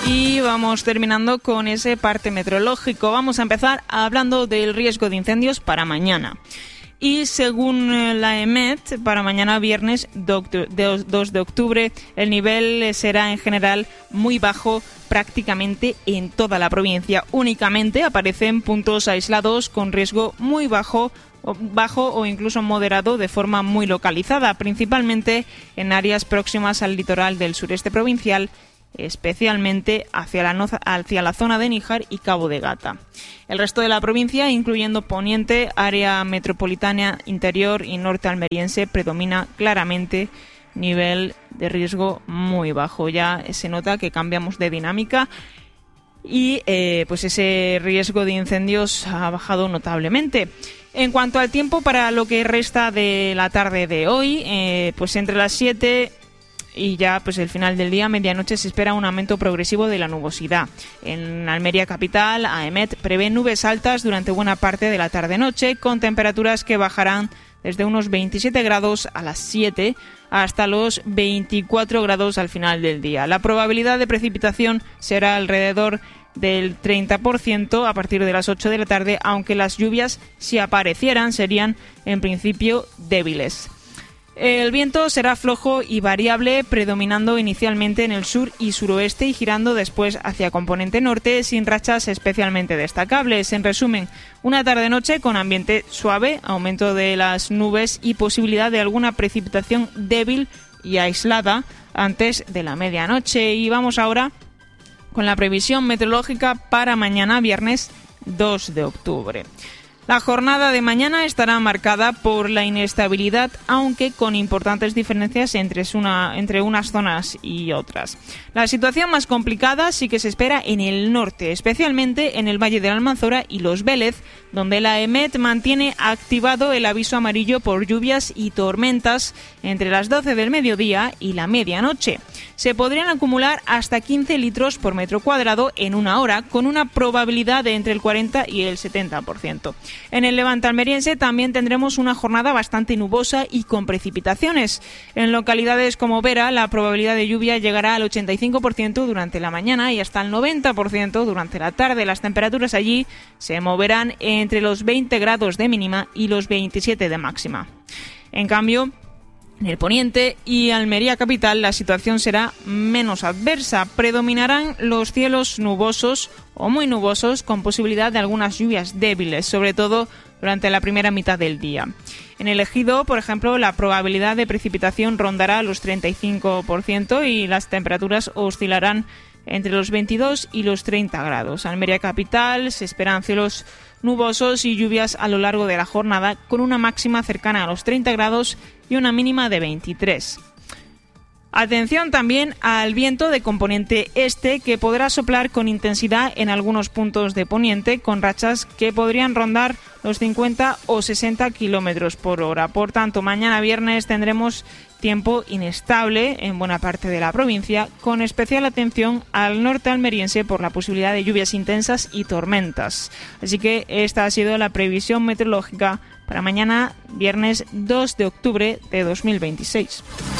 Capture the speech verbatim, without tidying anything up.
Y vamos terminando con ese parte meteorológico. Vamos a empezar hablando del riesgo de incendios para mañana. Y según la E M E T, para mañana viernes dos de octubre, el nivel será en general muy bajo prácticamente en toda la provincia. Únicamente aparecen puntos aislados con riesgo muy bajo bajo o incluso moderado de forma muy localizada, principalmente en áreas próximas al litoral del sureste provincial, especialmente hacia la, no- hacia la zona de Níjar y Cabo de Gata. El resto de la provincia, incluyendo Poniente, área metropolitana, interior y norte almeriense, predomina claramente nivel de riesgo muy bajo. Ya se nota que cambiamos de dinámica y eh, pues ese riesgo de incendios ha bajado notablemente. En cuanto al tiempo para lo que resta de la tarde de hoy, eh, pues entre las siete y ya pues el final del día, medianoche, se espera un aumento progresivo de la nubosidad. En Almería capital, A E M E T prevé nubes altas durante buena parte de la tarde-noche, con temperaturas que bajarán desde unos veintisiete grados a las siete hasta los veinticuatro grados al final del día. La probabilidad de precipitación será alrededor del treinta por ciento a partir de las ocho de la tarde, aunque las lluvias, si aparecieran, serían en principio débiles. El viento será flojo y variable, predominando inicialmente en el sur y suroeste y girando después hacia componente norte, sin rachas especialmente destacables. En resumen, una tarde-noche con ambiente suave, aumento de las nubes y posibilidad de alguna precipitación débil y aislada antes de la medianoche. Y vamos ahora con la previsión meteorológica para mañana, viernes dos de octubre. La jornada de mañana estará marcada por la inestabilidad, aunque con importantes diferencias entre, una, entre unas zonas y otras. La situación más complicada sí que se espera en el norte, especialmente en el Valle de la Almanzora y Los Vélez, donde la E M E T mantiene activado el aviso amarillo por lluvias y tormentas entre las doce del mediodía y la medianoche. Se podrían acumular hasta quince litros por metro cuadrado en una hora, con una probabilidad de entre el cuarenta y el setenta por ciento. En el levante almeriense también tendremos una jornada bastante nubosa y con precipitaciones. En localidades como Vera, la probabilidad de lluvia llegará al ochenta y cinco por ciento durante la mañana y hasta el noventa por ciento durante la tarde. Las temperaturas allí se moverán entre los veinte grados de mínima y los veintisiete de máxima. En cambio, en el Poniente y Almería capital la situación será menos adversa. Predominarán los cielos nubosos o muy nubosos con posibilidad de algunas lluvias débiles, sobre todo durante la primera mitad del día. En el Ejido, por ejemplo, la probabilidad de precipitación rondará los treinta y cinco por ciento y las temperaturas oscilarán entre los veintidós y los treinta grados. Almería capital se esperan cielos nubosos y lluvias a lo largo de la jornada, con una máxima cercana a los treinta grados y una mínima de veintitrés. Atención también al viento de componente este, que podrá soplar con intensidad en algunos puntos de Poniente, con rachas que podrían rondar los cincuenta o sesenta kilómetros por hora. Por tanto, mañana viernes tendremos tiempo inestable en buena parte de la provincia, con especial atención al norte almeriense por la posibilidad de lluvias intensas y tormentas. Así que esta ha sido la previsión meteorológica para mañana viernes dos de octubre de dos mil veintiséis.